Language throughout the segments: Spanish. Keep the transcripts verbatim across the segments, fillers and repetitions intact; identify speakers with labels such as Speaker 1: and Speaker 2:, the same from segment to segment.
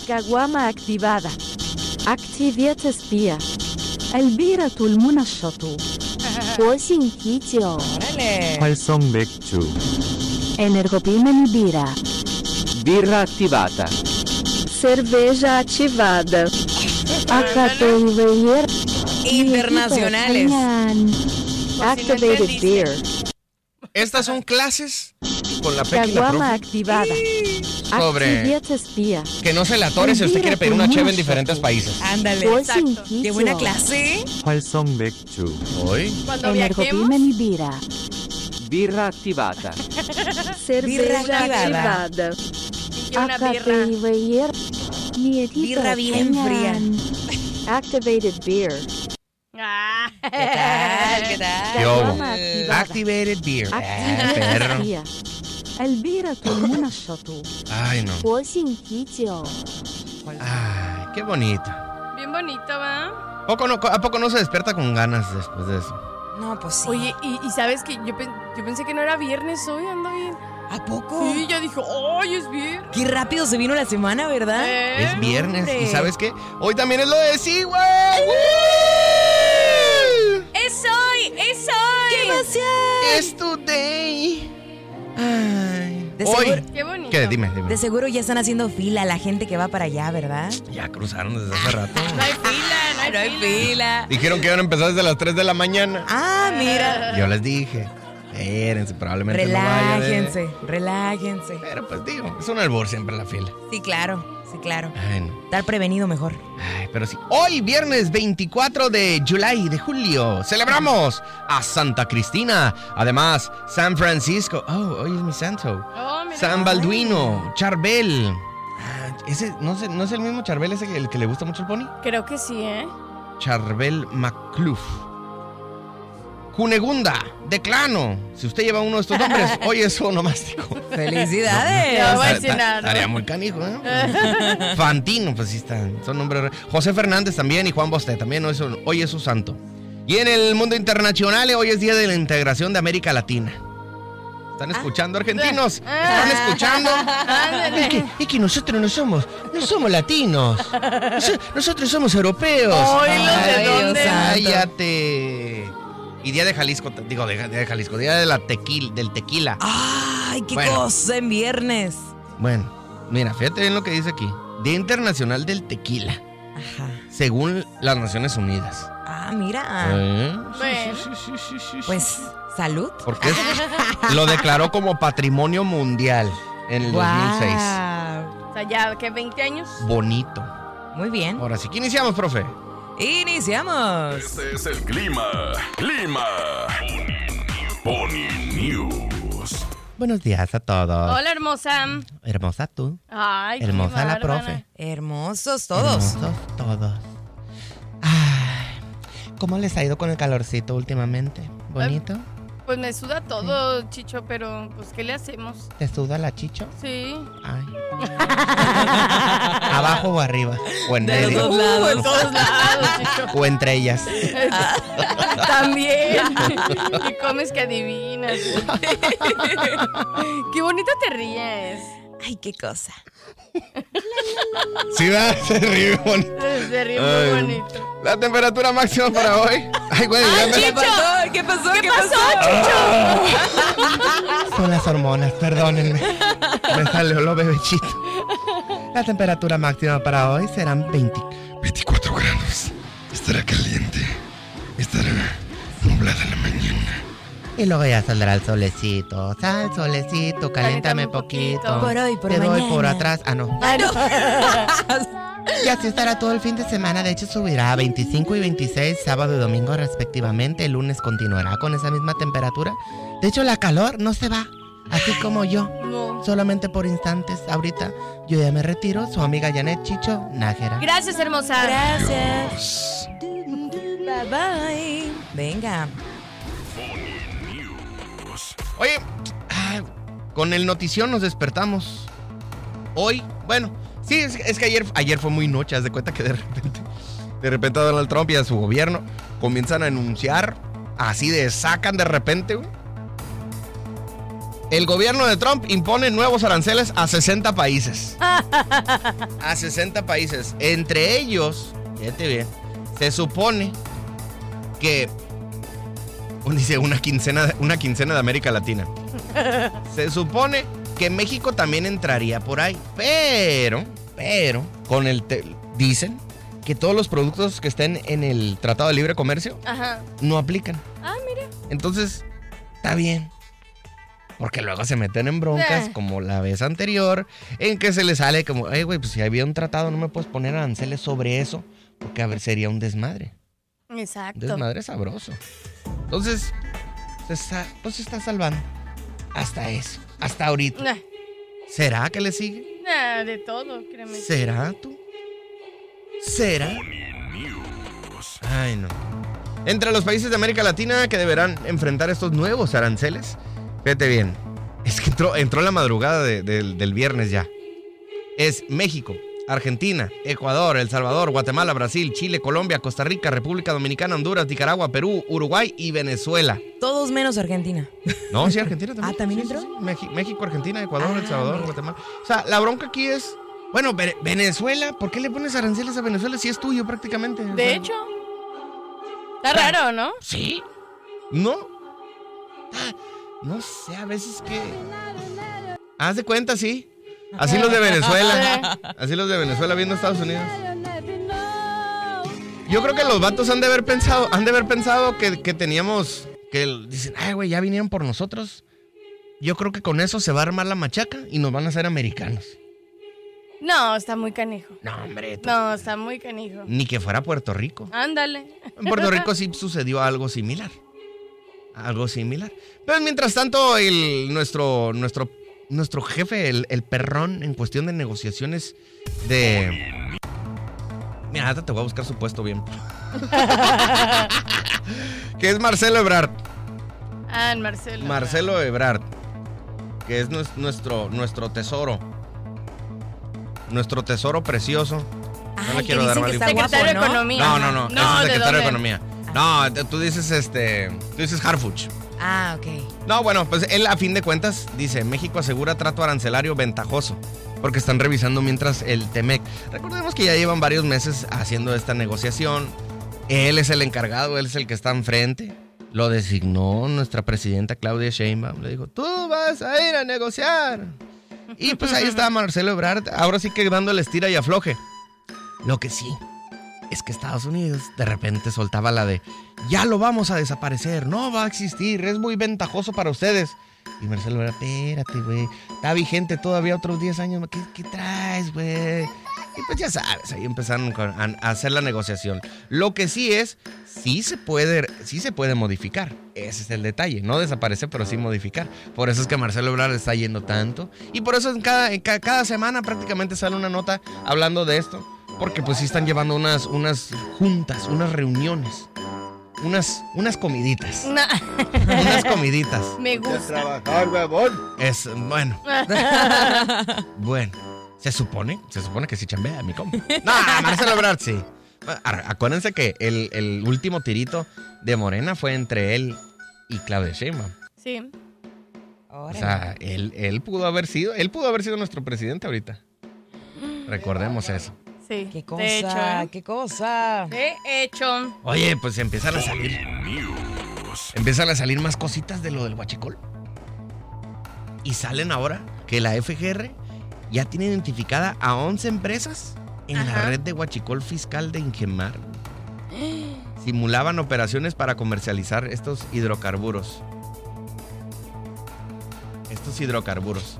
Speaker 1: caguama activada.
Speaker 2: Activiertes Bier. البيرة المنشطة. 活性啤酒.
Speaker 3: 활성 맥주.
Speaker 2: Energopimeni bira.
Speaker 4: Birra attivata.
Speaker 2: Cerveja ativada. Acatoiver.
Speaker 5: Internacionales.
Speaker 2: Activated beer.
Speaker 6: Estas son clases con la Peque y la
Speaker 2: Caguama
Speaker 6: profe
Speaker 2: activada.
Speaker 6: sobre
Speaker 2: Activiertes Bier.
Speaker 6: que no se le atore si usted quiere pedir una cheve en diferentes países.
Speaker 5: Ándale.
Speaker 2: Exacto.
Speaker 5: Qué buena clase.
Speaker 3: 활성 맥주.
Speaker 6: Hoy.
Speaker 1: Cuando viajemos,
Speaker 2: Energopimeni bira.
Speaker 4: Birra attivata.
Speaker 2: Cerveja
Speaker 5: activada.
Speaker 2: ativada.
Speaker 1: y una birra.
Speaker 2: Acatoiver.
Speaker 5: Birra bien fría.
Speaker 2: Activated beer.
Speaker 1: Ah.
Speaker 5: ¿Qué tal? ¿Qué tal?
Speaker 6: Yo.
Speaker 2: Caguama activada.
Speaker 6: Activated beer. Eh,
Speaker 2: Activated
Speaker 6: perro.
Speaker 2: beer. البيرة المنشطة.
Speaker 6: Ay, no.
Speaker 2: 活性啤酒.
Speaker 6: Ay, qué bonito.
Speaker 1: Bien bonito, ¿va?
Speaker 6: ¿Poco no, ¿A poco no se despierta con ganas después de eso?
Speaker 5: No, pues sí.
Speaker 1: Oye, y, y sabes que yo, pen- yo pensé que no era viernes hoy, ando bien.
Speaker 5: ¿a poco?
Speaker 1: Sí, yo dije, ¡ay, es viernes!
Speaker 5: Qué rápido se vino la semana, ¿verdad?
Speaker 1: Eh,
Speaker 6: Es viernes.
Speaker 5: hombre.
Speaker 6: ¿Y sabes qué? Hoy también es lo de sí, güey.
Speaker 1: ¡Es hoy! ¡Es hoy!
Speaker 5: ¡Qué emoción!
Speaker 6: Es today. Ay.
Speaker 5: De
Speaker 6: Hoy.
Speaker 5: seguro-
Speaker 1: ¡Qué bonito!
Speaker 6: ¿Qué? Dime, dime.
Speaker 5: De seguro ya están haciendo fila la gente que va para allá, ¿verdad?
Speaker 6: Ya cruzaron desde hace rato.
Speaker 1: No hay fila, no hay,
Speaker 5: No hay
Speaker 1: fila.
Speaker 5: fila.
Speaker 6: Dijeron que iban a empezar desde las tres de la mañana.
Speaker 5: Ah, mira.
Speaker 6: Yo les dije, espérense, probablemente no vaya de-
Speaker 5: Relájense, relájense.
Speaker 6: Pero pues digo, es un albur siempre la fila.
Speaker 5: Sí, claro, sí, claro.
Speaker 6: Ay, no.
Speaker 5: Estar prevenido mejor.
Speaker 6: Ay, pero sí. Hoy, viernes veinticuatro de julio, de julio, celebramos a Santa Cristina. Además, San Francisco. Oh, hoy es mi santo.
Speaker 1: Oh, mira.
Speaker 6: San Balduino, Charbel. Ah, ese, no, sé, ¿No es el mismo Charbel ese que el que le gusta mucho el pony?
Speaker 1: Creo que sí, ¿eh?
Speaker 6: Charbel McCluff. Cunegunda, Declano. Si usted lleva uno de estos nombres, hoy es onomástico.
Speaker 5: ¡Felicidades!
Speaker 1: No, voy a
Speaker 6: Ta-
Speaker 1: decir
Speaker 6: ta-
Speaker 1: nada, ¿no?
Speaker 6: Estaría muy canijo, ¿eh? Fantino, pues sí están, son nombres. José Fernández también y Juan Bosté también, hoy, son- hoy es su santo. Y en el mundo internacional, hoy es Día de la Integración de América Latina. ¿Están escuchando, argentinos? ¿Están escuchando? Es que, es que nosotros no somos, no somos latinos. Nos- Nosotros somos europeos.
Speaker 1: Ay, ¿los de
Speaker 5: Ay,
Speaker 1: dónde?
Speaker 5: Dios santo.
Speaker 6: Cállate. Y Día de Jalisco, te- digo, de, Día de Jalisco, Día de la tequila, del tequila.
Speaker 5: ¡Ay, qué
Speaker 6: Bueno.
Speaker 5: cosa en viernes!
Speaker 6: Bueno, mira, fíjate bien lo que dice aquí. Día Internacional del Tequila,
Speaker 5: Ajá.
Speaker 6: según las Naciones Unidas.
Speaker 5: Ah, mira.
Speaker 6: ¿Eh?
Speaker 1: Bueno.
Speaker 6: Sí, sí, sí, sí, sí, sí.
Speaker 5: Pues, salud.
Speaker 6: Porque es- lo declaró como Patrimonio Mundial en el dos mil seis.
Speaker 5: Guau.
Speaker 1: O sea, ya que veinte años.
Speaker 6: Bonito.
Speaker 5: Muy bien.
Speaker 6: Ahora sí, ¿qué iniciamos, profe?
Speaker 5: Iniciamos.
Speaker 7: Este es el clima. Clima. Pony News.
Speaker 6: Buenos días a todos.
Speaker 1: Hola, hermosa.
Speaker 6: Hermosa tú.
Speaker 1: Ay, qué
Speaker 6: Hermosa la
Speaker 1: bárbara.
Speaker 6: profe.
Speaker 5: Hermosos todos.
Speaker 6: Hermosos todos. Ay, ¿cómo les ha ido con el calorcito últimamente? ¿Bonito?
Speaker 1: Pues me suda todo, Chicho, pero pues ¿qué le hacemos?
Speaker 6: ¿Te suda la chicho?
Speaker 1: Sí.
Speaker 6: Ay. ¿Abajo o arriba? ¿O en
Speaker 5: De los
Speaker 6: medio?
Speaker 5: dos lados.
Speaker 1: Uh, en todos lados, Chicho.
Speaker 6: ¿O entre ellas?
Speaker 1: También. Y comes que adivinas. Qué bonito te ríes.
Speaker 5: Ay, qué cosa.
Speaker 6: Sí, va, se ríe bonito.
Speaker 1: Se ríe
Speaker 6: Ay.
Speaker 1: muy bonito.
Speaker 6: La temperatura máxima para hoy. Ay, güey, ya me-
Speaker 5: ¿Qué pasó? ¿Qué pasó? ¿Qué, pasó?
Speaker 6: Son las hormonas, perdónenme. Me salió lo bebechito. La temperatura máxima para hoy serán veinte,
Speaker 7: veinticuatro grados. Estará caliente. Estará nublada en la mañana.
Speaker 6: y luego ya saldrá el solecito. Sal, solecito, caléntame
Speaker 1: Caléntame un
Speaker 6: poquito.
Speaker 1: poquito.
Speaker 5: Por hoy, por
Speaker 6: Te doy
Speaker 5: mañana.
Speaker 6: por atrás. Ah, no.
Speaker 5: Ah, no.
Speaker 6: Y así estará todo el fin de semana. De hecho, subirá a veinticinco y veintiséis, sábado y domingo respectivamente. El lunes continuará con esa misma temperatura. De hecho, la calor no se va. Así como yo.
Speaker 1: No.
Speaker 6: Solamente por instantes. Ahorita yo ya me retiro. Su amiga Janet Chicho Nájera.
Speaker 1: Gracias, hermosa.
Speaker 5: Gracias. Bye bye. Venga.
Speaker 6: Oye, ah, con el notición nos despertamos. Hoy, bueno, sí, es, es que ayer, ayer fue muy noche. Haz de cuenta que de repente, de repente a Donald Trump y a su gobierno comienzan a anunciar, así de sacan de repente, güey, El gobierno de Trump impone nuevos aranceles a sesenta países. A sesenta países. Entre ellos, fíjate bien, se supone que dice una quincena, una quincena de América Latina. Se supone que México también entraría por ahí. Pero, pero, con el te- dicen que todos los productos que estén en el Tratado de Libre Comercio
Speaker 1: Ajá.
Speaker 6: no aplican.
Speaker 1: Ah, mira.
Speaker 6: Entonces, está bien. Porque luego se meten en broncas,
Speaker 1: Eh.
Speaker 6: como la vez anterior, en que se les sale como, hey, güey, pues si había un tratado, no me puedes poner aranceles sobre eso, porque a ver, sería un desmadre. Un
Speaker 1: Exacto.
Speaker 6: desmadre sabroso. Entonces, se está, pues se está salvando. Hasta eso. Hasta ahorita.
Speaker 1: Nah,
Speaker 6: ¿Será que le sigue?
Speaker 1: nah, de todo, créeme.
Speaker 6: ¿Será tú? ¿Será? Ay, no. Entre los países de América Latina que deberán enfrentar estos nuevos aranceles, fíjate bien, es que entró, entró la madrugada de- de- del viernes ya. Es México, Argentina, Ecuador, El Salvador, Guatemala, Brasil, Chile, Colombia, Costa Rica, República Dominicana, Honduras, Nicaragua, Perú, Uruguay y Venezuela.
Speaker 5: Todos menos Argentina.
Speaker 6: No, sí, Argentina también.
Speaker 5: Ah, ¿también
Speaker 6: Sí, sí,
Speaker 5: entró?
Speaker 6: sí. Meji- México, Argentina, Ecuador,
Speaker 5: Ah,
Speaker 6: El Salvador,
Speaker 5: mira.
Speaker 6: Guatemala. O sea, la bronca aquí es, bueno, Ve- Venezuela, ¿por qué le pones aranceles a Venezuela si es tuyo prácticamente? O
Speaker 1: De
Speaker 6: sea,
Speaker 1: hecho, está raro, ¿no?
Speaker 6: ¿sí? ¿No? Ah, no sé, a veces que... Haz de cuenta, sí. Así los de Venezuela. Así los de Venezuela viendo Estados Unidos. Yo creo que los vatos han de haber pensado, han de haber pensado que, que teníamos, que el- dicen, ay, güey, ya vinieron por nosotros. Yo creo que con eso se va a armar la machaca y nos van a hacer americanos.
Speaker 1: No, está muy canijo.
Speaker 6: No, hombre, tú-
Speaker 1: No, está muy canijo.
Speaker 6: ni que fuera Puerto Rico.
Speaker 1: Ándale.
Speaker 6: En Puerto Rico sí sucedió algo similar. Algo similar. Pero mientras tanto, el, nuestro, nuestro, nuestro jefe, el, el perrón, en cuestión de negociaciones de... Mira, ahorita te voy a buscar su puesto bien. Que es Marcelo Ebrard.
Speaker 1: Ah, el Marcelo.
Speaker 6: Marcelo Ebrard. Que es nues- nuestro, nuestro tesoro. Nuestro tesoro precioso. No le
Speaker 5: Ay,
Speaker 6: quiero
Speaker 5: que
Speaker 6: dar
Speaker 5: dicen
Speaker 6: mala
Speaker 5: que está
Speaker 6: información.
Speaker 1: Secretario de
Speaker 5: guapo, ¿no?
Speaker 1: Economía.
Speaker 6: No, no, no.
Speaker 1: No,
Speaker 6: ese es
Speaker 1: ¿de
Speaker 6: secretario de
Speaker 1: dónde?
Speaker 6: Economía. No, te- tú dices este. Tú dices Harfuch.
Speaker 5: Ah, ok.
Speaker 6: No, bueno, pues él a fin de cuentas dice: México asegura trato arancelario ventajoso. Porque están revisando mientras el Temec. Recordemos que ya llevan varios meses haciendo esta negociación. Él es el encargado, él es el que está enfrente. Lo designó nuestra presidenta Claudia Sheinbaum. Le dijo: tú vas a ir a negociar. Y pues ahí está Marcelo Ebrard, ahora sí que dándole estira y afloje. Lo que sí es que Estados Unidos de repente soltaba la de: ya lo vamos a desaparecer, no va a existir, es muy ventajoso para ustedes. Y Marcelo Ebrard: espérate, güey, está vigente todavía otros diez años, ¿qué, qué traes, güey? Y pues ya sabes, ahí empezaron con- a, a hacer la negociación. Lo que sí es, sí se puede, sí se puede modificar. Ese es el detalle. No desaparece, pero sí modificar. Por eso es que Marcelo Ebrard está yendo tanto. Y por eso en cada, en ca- cada semana prácticamente sale una nota hablando de esto. Porque pues sí están llevando unas, unas juntas, unas reuniones. Unas, unas comiditas.
Speaker 1: Nah,
Speaker 6: Unas comiditas.
Speaker 1: me gusta.
Speaker 7: trabajar, huevón.
Speaker 6: Es, bueno. Bueno. Se supone, se supone que sí chambea, mi compa. No, Marcelo Ebrard sí. A- Acuérdense que el, el último tirito de Morena fue entre él y Claudia Sheinbaum.
Speaker 1: Sí.
Speaker 6: O sea, él, él pudo haber sido, él pudo haber sido nuestro presidente ahorita. Recordemos eso.
Speaker 1: Sí.
Speaker 5: Qué
Speaker 1: De
Speaker 5: cosa,
Speaker 1: hecho, ¿eh?
Speaker 5: qué cosa.
Speaker 1: De hecho.
Speaker 6: Oye, pues empiezan a salir. Empiezan a salir más cositas de lo del huachicol. Y salen ahora que la F G R ya tiene identificada a once empresas en la
Speaker 1: Ajá.
Speaker 6: red de huachicol fiscal de Ingemar. Simulaban operaciones para comercializar estos hidrocarburos. Estos hidrocarburos.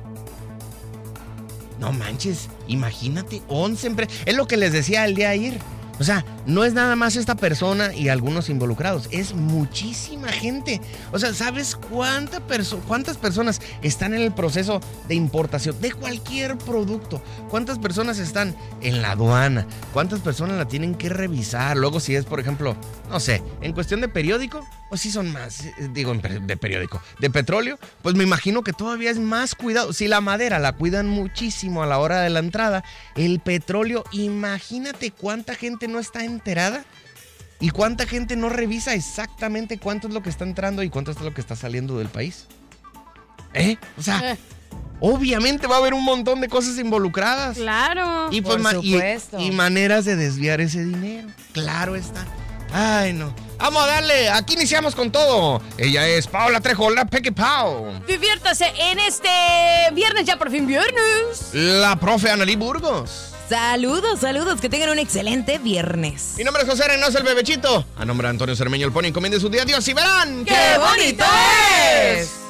Speaker 6: No manches, imagínate, once empresas. Es lo que les decía el día de ayer. O sea, no es nada más esta persona y algunos involucrados, es muchísima gente. O sea, ¿sabes cuánta perso- cuántas personas están en el proceso de importación de cualquier producto? ¿Cuántas personas están en la aduana? ¿Cuántas personas la tienen que revisar? Luego, si es, por ejemplo, no sé, en cuestión de periódico, pues sí son más, eh, digo, en per- de periódico, de petróleo, pues me imagino que todavía es más cuidado. Si la madera la cuidan muchísimo a la hora de la entrada, el petróleo, imagínate cuánta gente no está enterada y cuánta gente no revisa exactamente cuánto es lo que está entrando y cuánto es lo que está saliendo del país. ¿Eh? O sea,
Speaker 1: Eh.
Speaker 6: obviamente va a haber un montón de cosas involucradas.
Speaker 1: Claro.
Speaker 6: Y, pues,
Speaker 5: Por
Speaker 6: ma- y-
Speaker 5: supuesto.
Speaker 6: y maneras de desviar ese dinero. Claro está. Ay, no. Vamos a darle. Aquí iniciamos con todo. Ella es Paola Trejo, la Peque Pau.
Speaker 1: Diviértase en este viernes, ya por fin viernes.
Speaker 6: La profe Analí Burgos.
Speaker 5: Saludos, saludos. Que tengan un excelente viernes.
Speaker 6: Mi nombre es José Reynoso, el bebechito. A nombre de Antonio Cermeño, el Pony, encomiende su día a Dios y verán.
Speaker 5: ¡Qué bonito es!